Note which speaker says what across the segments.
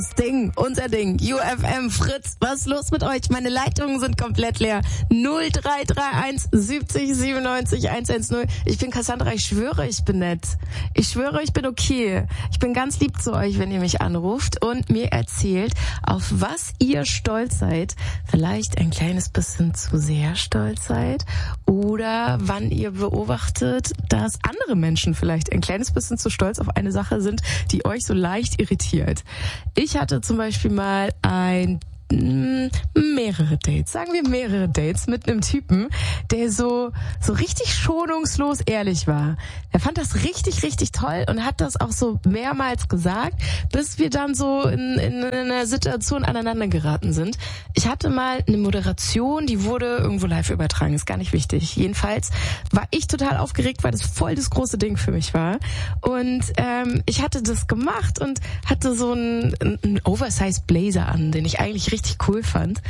Speaker 1: Ding, unser Ding, UFM, Fritz, was ist los mit euch? Meine Leitungen sind komplett leer. 0331 70 97 110. Ich bin Cassandra, ich schwöre, ich bin nett. Ich schwöre, ich bin okay. Ich bin ganz lieb zu euch, wenn ihr mich anruft und mir erzählt, auf was ihr stolz seid. Vielleicht ein kleines bisschen zu sehr stolz seid oder wann ihr beobachtet, dass andere Menschen vielleicht ein kleines bisschen zu stolz auf eine Sache sind, die euch so leicht irritiert. Ich hatte zum Beispiel mal mehrere Dates mit einem Typen, der so richtig schonungslos ehrlich war. Er fand das richtig, richtig toll und hat das auch so mehrmals gesagt, bis wir dann so in einer Situation aneinander geraten sind. Ich hatte mal eine Moderation, die wurde irgendwo live übertragen, ist gar nicht wichtig. Jedenfalls war ich total aufgeregt, weil das voll das große Ding für mich war. Und ich hatte das gemacht und hatte so einen Oversized Blazer an, den ich eigentlich richtig cool fand.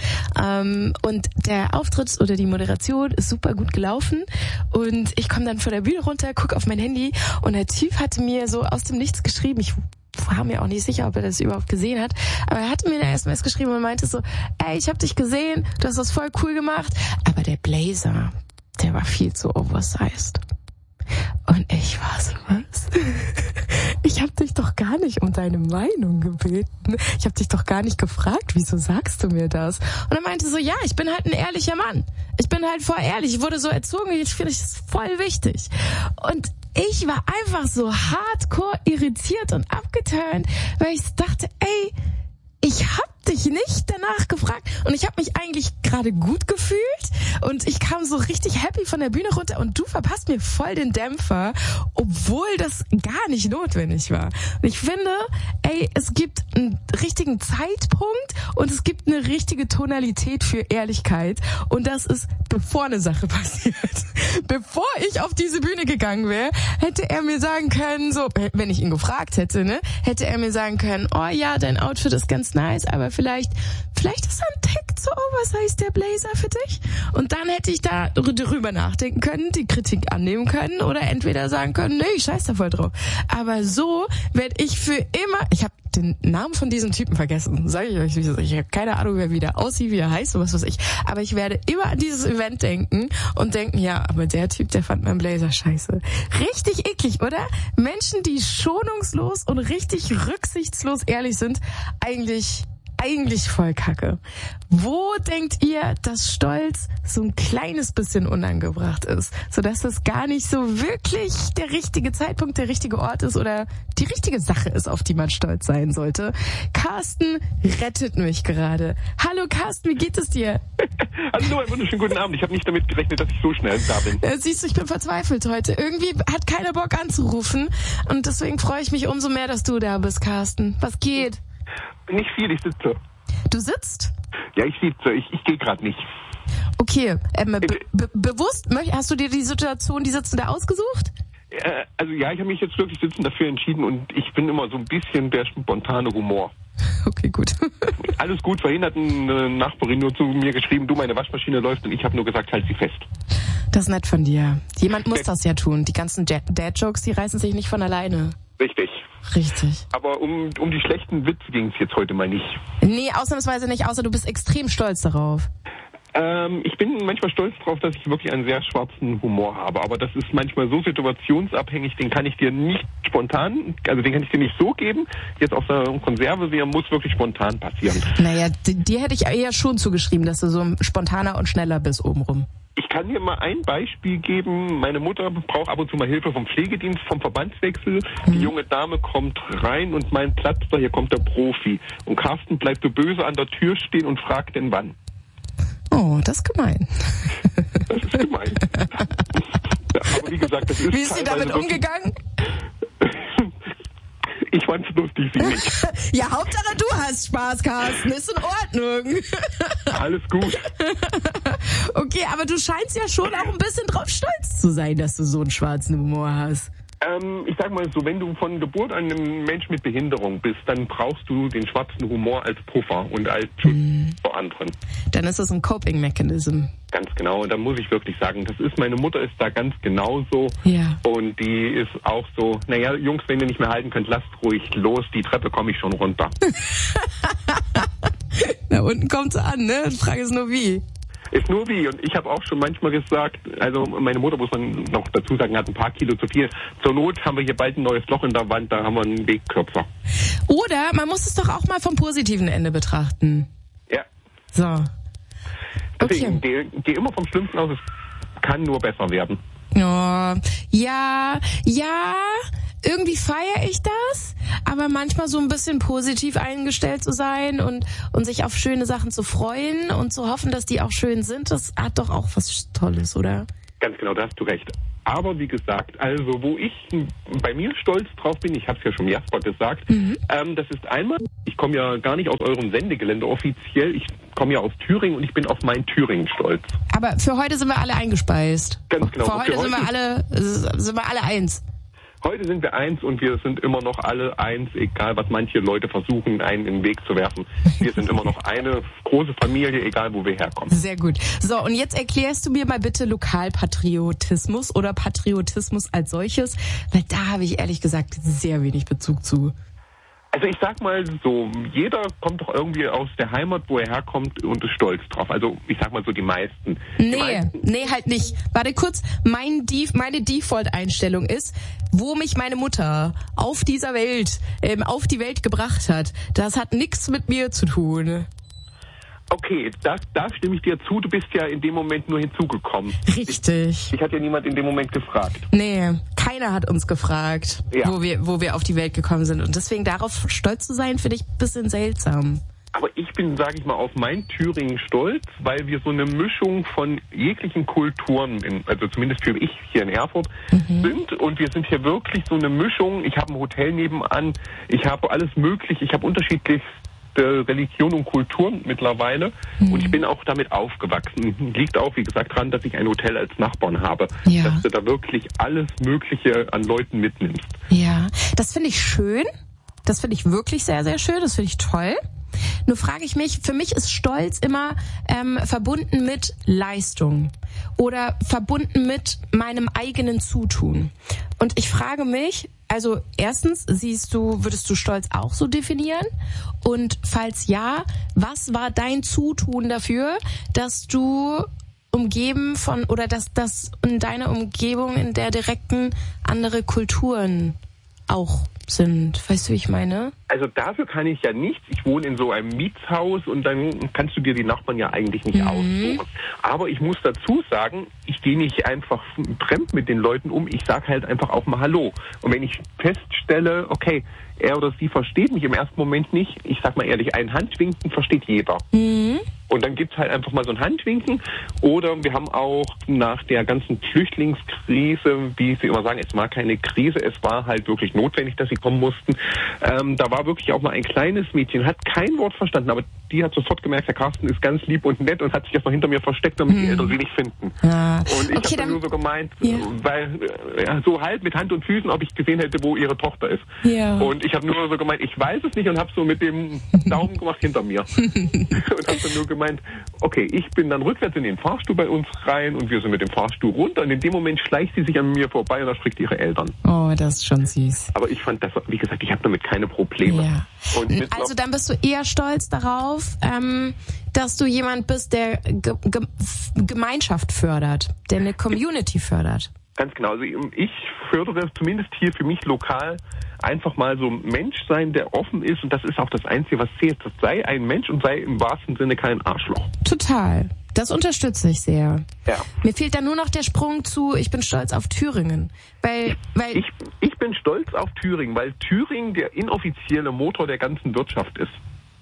Speaker 1: Und der Auftritt oder die Moderation ist super gut gelaufen und ich komme dann von der Bühne runter, gucke auf mein Handy und der Typ hatte mir so aus dem Nichts geschrieben. Ich war mir auch nicht sicher, ob er das überhaupt gesehen hat, aber er hat mir eine SMS geschrieben und meinte so, ey, ich habe dich gesehen, du hast das voll cool gemacht, aber der Blazer, der war viel zu oversized. Und ich war so, was? Ich habe dich doch gar nicht um deine Meinung gebeten. Ich habe dich doch gar nicht gefragt, wieso sagst du mir das? Und er meinte so, ja, ich bin halt ein ehrlicher Mann. Ich bin halt voll ehrlich. Ich wurde so erzogen, ich finde das voll wichtig. Und ich war einfach so hardcore irritiert und abgeturnt, weil ich dachte, ey, ich hab dich nicht danach gefragt und ich habe mich eigentlich gerade gut gefühlt und ich kam so richtig happy von der Bühne runter und du verpasst mir voll den Dämpfer, obwohl das gar nicht notwendig war. Und ich finde, ey, es gibt einen richtigen Zeitpunkt und es gibt eine richtige Tonalität für Ehrlichkeit und das ist, bevor eine Sache passiert. Bevor ich auf diese Bühne gegangen wäre, hätte er mir sagen können, so, wenn ich ihn gefragt hätte, ne, hätte er mir sagen können, oh ja, dein Outfit ist ganz nice, aber vielleicht ist ein Tick zu oversized der Blazer für dich. Und dann hätte ich da drüber nachdenken können, die Kritik annehmen können oder entweder sagen können, nee, ich scheiß da voll drauf. Aber so werde ich für immer, ich habe den Namen von diesem Typen vergessen, sage ich euch, ich habe keine Ahnung, wer wieder aussieht, wie er heißt und was weiß ich, aber ich werde immer an dieses Event denken und denken, ja, aber der Typ, der fand meinen Blazer scheiße. Richtig eklig, oder? Menschen, die schonungslos und richtig rücksichtslos ehrlich sind, eigentlich voll kacke. Wo denkt ihr, dass Stolz so ein kleines bisschen unangebracht ist, sodass das gar nicht so wirklich der richtige Zeitpunkt, der richtige Ort ist oder die richtige Sache ist, auf die man stolz sein sollte? Carsten rettet mich gerade. Hallo Carsten, wie geht es dir?
Speaker 2: Hallo, einen wunderschönen guten Abend. Ich habe nicht damit gerechnet, dass ich so schnell da bin.
Speaker 1: Siehst du, ich bin verzweifelt heute. Irgendwie hat keiner Bock anzurufen und deswegen freue ich mich umso mehr, dass du da bist, Carsten. Was geht?
Speaker 2: Nicht viel, ich sitze.
Speaker 1: Du sitzt?
Speaker 2: Ja, ich sitze. Ich gehe gerade nicht.
Speaker 1: Okay, bewusst, hast du dir die Situation, die Sitzende ausgesucht?
Speaker 2: Also ja, ich habe mich jetzt wirklich sitzend dafür entschieden und ich bin immer so ein bisschen der spontane Humor.
Speaker 1: Okay, gut.
Speaker 2: Alles gut, vorhin hat eine Nachbarin nur zu mir geschrieben, du, meine Waschmaschine läuft und ich habe nur gesagt, halt sie fest.
Speaker 1: Das ist nett von dir. Jemand muss das ja tun. Die ganzen Dad-Jokes, die reißen sich nicht von alleine.
Speaker 2: Richtig. Aber um die schlechten Witze ging es jetzt heute mal nicht.
Speaker 1: Nee, ausnahmsweise nicht, außer du bist extrem stolz darauf.
Speaker 2: Ich bin manchmal stolz darauf, dass ich wirklich einen sehr schwarzen Humor habe. Aber das ist manchmal so situationsabhängig, den kann ich dir nicht spontan, also den kann ich dir nicht so geben. Jetzt auf der Konserve, der muss wirklich spontan passieren.
Speaker 1: Naja, dir hätte ich eher schon zugeschrieben, dass du so spontaner und schneller bist obenrum.
Speaker 2: Ich kann dir mal ein Beispiel geben. Meine Mutter braucht ab und zu mal Hilfe vom Pflegedienst, vom Verbandswechsel. Die junge Dame kommt rein und meint, Platz da, hier kommt der Profi. Und Carsten bleibt so böse an der Tür stehen und fragt denn wann.
Speaker 1: Oh, das ist gemein.
Speaker 2: Das ist gemein. Ja, aber wie gesagt, das ist.
Speaker 1: Wie ist sie damit umgegangen?
Speaker 2: Ich fand's lustig, sie nicht.
Speaker 1: Ja, Hauptsache du hast Spaß, Carsten. Ist in Ordnung.
Speaker 2: Alles gut.
Speaker 1: Okay, aber du scheinst ja schon auch ein bisschen drauf stolz zu sein, dass du so einen schwarzen Humor hast.
Speaker 2: Ich sag mal so, wenn du von Geburt an ein Mensch mit Behinderung bist, dann brauchst du den schwarzen Humor als Puffer und als Schutz vor anderen.
Speaker 1: Dann ist es ein Coping-Mechanism.
Speaker 2: Ganz genau, und da muss ich wirklich sagen, meine Mutter ist da ganz genauso.
Speaker 1: Ja.
Speaker 2: Und die ist auch so, naja, Jungs, wenn ihr nicht mehr halten könnt, lasst ruhig los, die Treppe komme ich schon runter.
Speaker 1: Na, unten kommt's an, ne? Die Frage ist nur wie.
Speaker 2: Ist nur wie. Und ich habe auch schon manchmal gesagt, also meine Mutter, muss man noch dazu sagen, hat ein paar Kilo zu viel. Zur Not haben wir hier bald ein neues Loch in der Wand, da haben wir einen Weg kürzer.
Speaker 1: Oder man muss es doch auch mal vom positiven Ende betrachten.
Speaker 2: Ja.
Speaker 1: So.
Speaker 2: Deswegen,
Speaker 1: Okay.
Speaker 2: geh immer vom Schlimmsten aus, es kann nur besser werden.
Speaker 1: Oh, ja, irgendwie feiere ich das, aber manchmal so ein bisschen positiv eingestellt zu sein und sich auf schöne Sachen zu freuen und zu hoffen, dass die auch schön sind, das hat doch auch was Tolles, oder?
Speaker 2: Ganz genau, da hast du recht. Aber wie gesagt, also wo ich bei mir stolz drauf bin, ich habe es ja schon Jasper gesagt, das ist einmal, ich komme ja gar nicht aus eurem Sendegelände offiziell, ich komme ja aus Thüringen und ich bin auf mein Thüringen stolz.
Speaker 1: Aber für heute sind wir alle eingespeist.
Speaker 2: Ganz genau.
Speaker 1: Für heute sind wir alle eins.
Speaker 2: Heute sind wir eins und wir sind immer noch alle eins, egal was manche Leute versuchen, einen in den Weg zu werfen. Wir sind immer noch eine große Familie, egal wo wir herkommen.
Speaker 1: Sehr gut. So, und jetzt erklärst du mir mal bitte Lokalpatriotismus oder Patriotismus als solches, weil da habe ich ehrlich gesagt sehr wenig Bezug zu.
Speaker 2: Also ich sag mal so, jeder kommt doch irgendwie aus der Heimat, wo er herkommt und ist stolz drauf. Also ich sag mal so die meisten.
Speaker 1: Nee, halt nicht. Warte kurz, meine Default-Einstellung ist, wo mich meine Mutter auf dieser Welt, auf die Welt gebracht hat. Das hat nichts mit mir zu tun.
Speaker 2: Okay, da stimme ich dir zu. Du bist ja in dem Moment nur hinzugekommen.
Speaker 1: Richtig.
Speaker 2: Ich hatte ja niemand in dem Moment gefragt.
Speaker 1: Nee, keiner hat uns gefragt,
Speaker 2: ja,
Speaker 1: wo wir auf die Welt gekommen sind. Und deswegen darauf stolz zu sein, finde ich ein bisschen seltsam.
Speaker 2: Aber ich bin, sage ich mal, auf mein Thüringen stolz, weil wir so eine Mischung von jeglichen Kulturen, also zumindest für ich hier in Erfurt, sind. Und wir sind hier wirklich so eine Mischung. Ich habe ein Hotel nebenan, ich habe alles mögliche, ich habe unterschiedlichste Religion und Kulturen mittlerweile und ich bin auch damit aufgewachsen. Liegt auch, wie gesagt, daran, dass ich ein Hotel als Nachbarn habe, dass du da wirklich alles Mögliche an Leuten mitnimmst.
Speaker 1: Ja, das finde ich schön. Das finde ich wirklich sehr, sehr schön. Das finde ich toll. Nur frage ich mich, für mich ist Stolz immer verbunden mit Leistung oder verbunden mit meinem eigenen Zutun. Und ich frage mich, also erstens, würdest du Stolz auch so definieren? Und falls ja, was war dein Zutun dafür, dass du umgeben von, oder dass in deiner Umgebung, in der direkten andere Kulturen auch sind? Weißt du, wie ich meine?
Speaker 2: Also dafür kann ich ja nichts. Ich wohne in so einem Mietshaus und dann kannst du dir die Nachbarn ja eigentlich nicht aussuchen. Aber ich muss dazu sagen, ich gehe nicht einfach fremd mit den Leuten um. Ich sage halt einfach auch mal Hallo. Und wenn ich feststelle, okay, er oder sie versteht mich im ersten Moment nicht, ich sag mal ehrlich, ein Handwinken versteht jeder. Und dann gibt's halt einfach mal so ein Handwinken. Oder wir haben auch nach der ganzen Flüchtlingskrise, wie sie immer sagen, es war keine Krise, es war halt wirklich notwendig, dass sie kommen mussten. Da war wirklich auch mal ein kleines Mädchen, hat kein Wort verstanden, aber die hat sofort gemerkt, Herr Carsten ist ganz lieb und nett und hat sich erstmal hinter mir versteckt, damit die Eltern sie nicht finden.
Speaker 1: Ja.
Speaker 2: Und ich habe dann nur so gemeint, weil so halt mit Hand und Füßen, ob ich gesehen hätte, wo ihre Tochter ist.
Speaker 1: Ja.
Speaker 2: Und ich habe nur so gemeint, ich weiß es nicht und habe so mit dem Daumen gemacht hinter mir. Und habe dann nur gemeint, okay, ich bin dann rückwärts in den Fahrstuhl bei uns rein und wir sind mit dem Fahrstuhl runter und in dem Moment schleicht sie sich an mir vorbei und erschrickt ihre Eltern.
Speaker 1: Oh, das ist schon süß.
Speaker 2: Aber ich fand das, wie gesagt, ich habe damit keine Probleme.
Speaker 1: Ja. Also dann bist du eher stolz darauf, dass du jemand bist, der Gemeinschaft fördert, der eine Community fördert.
Speaker 2: Ganz genau. Also ich fördere zumindest hier für mich lokal einfach mal so ein Mensch sein, der offen ist und das ist auch das Einzige, was zählt. Das sei ein Mensch und sei im wahrsten Sinne kein Arschloch.
Speaker 1: Total. Das unterstütze ich sehr.
Speaker 2: Ja.
Speaker 1: Mir fehlt dann nur noch der Sprung zu, ich bin stolz auf Thüringen. Weil
Speaker 2: ich bin stolz auf Thüringen, weil Thüringen der inoffizielle Motor der ganzen Wirtschaft ist.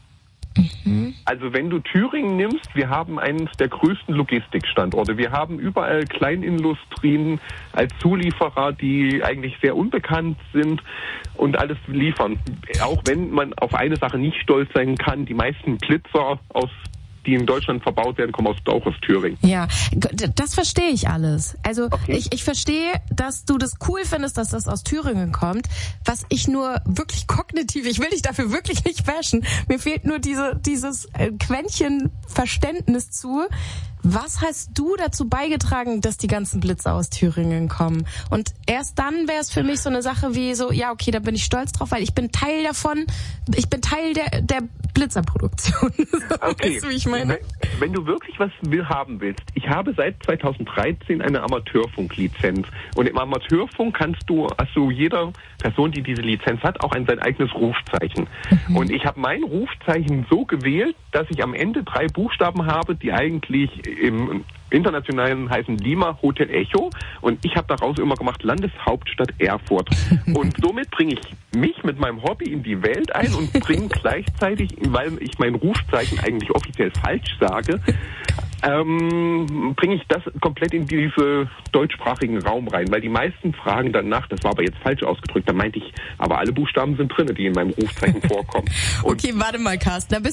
Speaker 2: Also wenn du Thüringen nimmst, wir haben eines der größten Logistikstandorte. Wir haben überall Kleinindustrien als Zulieferer, die eigentlich sehr unbekannt sind und alles liefern. Auch wenn man auf eine Sache nicht stolz sein kann, die meisten Blitzer, die in Deutschland verbaut werden, kommen auch aus Thüringen.
Speaker 1: Ja, das verstehe ich alles. Also okay. Ich verstehe, dass du das cool findest, dass das aus Thüringen kommt. Was ich nur wirklich kognitiv, ich will dich dafür wirklich nicht bashen, mir fehlt nur dieses Quäntchen Verständnis zu. Was hast du dazu beigetragen, dass die ganzen Blitze aus Thüringen kommen? Und erst dann wäre es für mich so eine Sache wie so, ja okay, da bin ich stolz drauf, weil ich bin Teil davon, ich bin Teil der Blitzerproduktion.
Speaker 2: Okay.
Speaker 1: Weißt du, wie ich meine?
Speaker 2: Wenn du wirklich was haben willst, ich habe seit 2013 eine Amateurfunklizenz. Und im Amateurfunk also jeder Person, die diese Lizenz hat, auch sein eigenes Rufzeichen. Mhm. Und ich habe mein Rufzeichen so gewählt, dass ich am Ende 3 Buchstaben habe, die eigentlich im Internationalen heißen Lima Hotel Echo, und ich habe daraus immer gemacht Landeshauptstadt Erfurt. Und somit bringe ich mich mit meinem Hobby in die Welt ein und bringe gleichzeitig, weil ich mein Rufzeichen eigentlich offiziell falsch sage, bringe ich das komplett in diese deutschsprachigen Raum rein, weil die meisten fragen danach, das war aber jetzt falsch ausgedrückt, da meinte ich, aber alle Buchstaben sind drin, die in meinem Rufzeichen vorkommen.
Speaker 1: Okay, warte mal, Carsten,